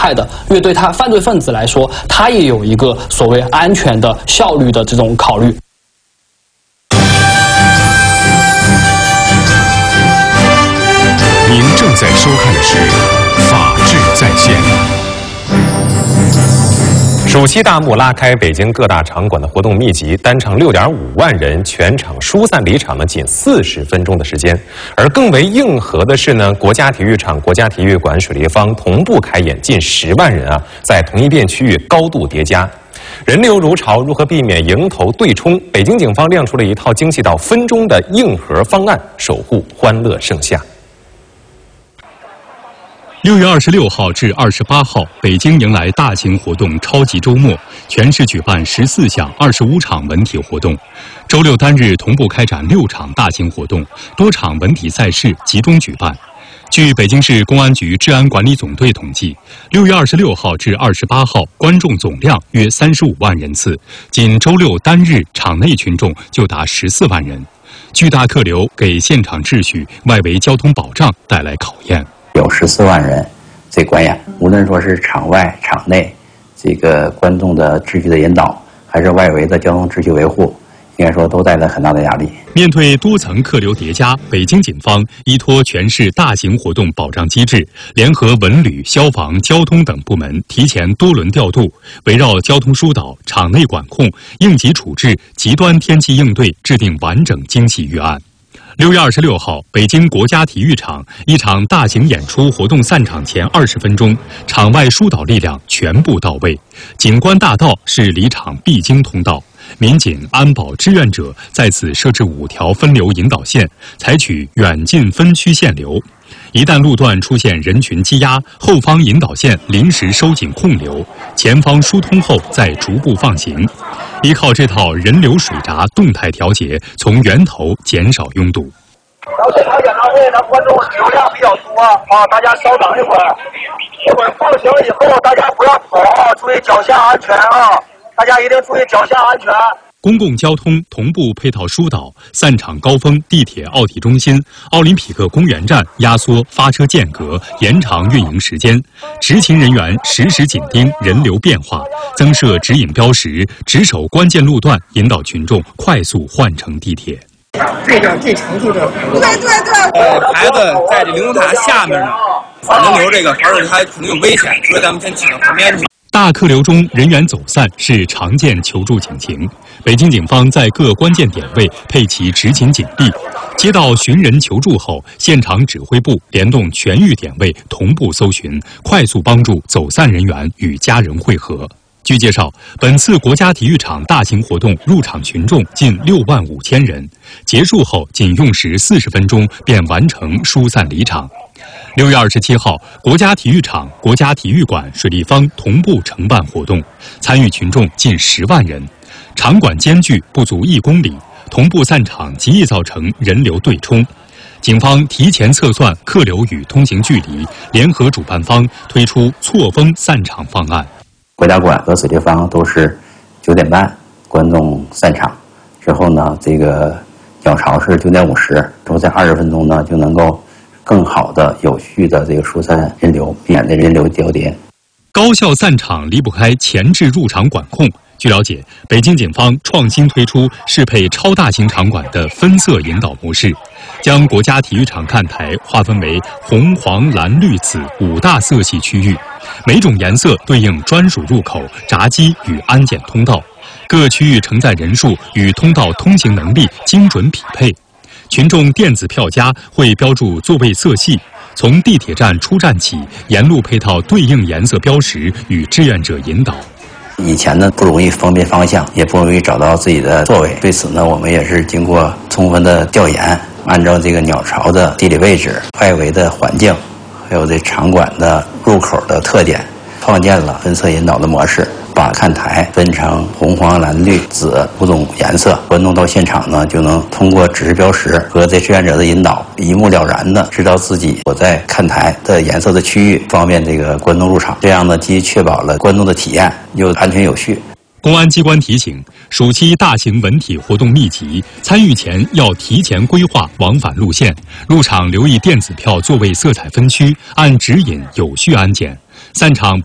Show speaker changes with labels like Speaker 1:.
Speaker 1: 害的，因为对他犯罪分子来说，他也有一个所谓安全的、效率的这种考虑。
Speaker 2: 您正在收看的是《法治在线》。暑期大幕拉开北京各大场馆的活动密集，单场6.5万人，全场疏散离场呢仅40分钟的时间。而更为硬核的是呢，国家体育场、国家体育馆、水立方同步开演，近10万人啊，在同一片区域高度叠加。人流如潮，如何避免迎头对冲？北京警方亮出了一套精细到分钟的硬核方案，守护欢乐盛夏。
Speaker 3: 6月26号至28号，北京迎来大型活动超级周末，全市举办14项25场文体活动。周六单日同步开展6场大型活动，多场文体赛事集中举办。据北京市公安局治安管理总队统计，6月26号至28号观众总量约35万人次，仅周六单日场内群众就达14万人。巨大客流给现场秩序、外围交通保障带来考验。
Speaker 4: 有14万人在观演，无论说是场外、场内，这个观众的秩序的引导，还是外围的交通秩序维护，应该说都带来很大的压力。
Speaker 3: 面对多层客流叠加，北京警方依托全市大型活动保障机制，联合文旅、消防、交通等部门，提前多轮调度，围绕交通疏导、场内管控、应急处置、极端天气应对，制定完整精细预案。6月26号，北京国家体育场一场大型演出活动散场前20分钟，场外疏导力量全部到位。景观大道是离场必经通道，民警、安保、志愿者在此设置5条分流引导线，采取远近分区限流。一旦路段出现人群积压，后方引导线临时收紧控流，前方疏通后再逐步放行。依靠这套人流水闸动态调节，从源头减少拥堵。
Speaker 5: 这场演唱会呢，观众流量比较多啊，大家稍等一会儿，一会儿放行以后，大家不要跑啊，注意脚下安全啊！大家一定注意脚下安全。
Speaker 3: 公共交通同步配套疏导，散场高峰地铁奥体中心、奥林匹克公园站压缩发车间隔，延长运营时间。执勤人员实时紧盯人流变化，增设指引标识，值守关键路段，引导群众快速换乘地铁。
Speaker 6: 这程度的孩子在这灵动塔下面呢，人流这个而且还可能有危险，所以咱们先请到旁边去。
Speaker 3: 大客流中人员走散是常见求助警情，北京警方在各关键点位配齐执勤警力，接到寻人求助后，现场指挥部联动全域点位同步搜寻，快速帮助走散人员与家人会合。据介绍，本次国家体育场大型活动入场群众近6万5千人，结束后仅用时40分钟便完成疏散离场。6月27号，国家体育场、国家体育馆、水立方同步承办活动，参与群众近10万人。场馆间距不足1公里，同步散场极易造成人流对冲。警方提前测算客流与通行距离，联合主办方推出错峰散场方案。
Speaker 4: 国家馆和水立方都是9点半观众散场之后呢，这个鸟巢是9点50，都在20分钟呢就能够更好的、有序的这个疏散人流，避免的人流交叠。
Speaker 3: 高效散场离不开前置入场管控。据了解，北京警方创新推出适配超大型场馆的分色引导模式，将国家体育场看台划分为红、黄、蓝、绿、紫5大色系区域，每种颜色对应专属入口、闸机与安检通道，各区域承载人数与通道通行能力精准匹配。群众电子票夹会标注座位色系，从地铁站出站起，沿路配套对应颜色标识与志愿者引导。
Speaker 4: 以前呢不容易分辨方向，也不容易找到自己的座位。对此呢，我们也是经过充分的调研，按照这个鸟巢的地理位置、外围的环境，还有这场馆的入口的特点，创建了分色引导的模式，把看台分成红、黄、蓝、绿、紫5种颜色。观众到现场呢，就能通过指示标识和这志愿者的引导，一目了然的知道自己所在看台的颜色的区域，方便这个观众入场。这样呢，既确保了观众的体验，又安全有序。
Speaker 3: 公安机关提醒，暑期大型文体活动密集，参与前要提前规划往返路线，入场留意电子票座位色彩分区，按指引有序安检。散场